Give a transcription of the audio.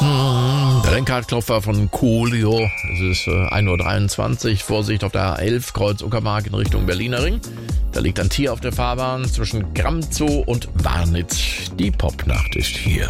Der Lenkradklopfer von Coolio. Es ist 1:23 Uhr. Vorsicht auf der A11, Kreuz Uckermark in Richtung Berliner Ring. Da liegt ein Tier auf der Fahrbahn zwischen Gramzow und Warnitz. Die Popnacht ist hier.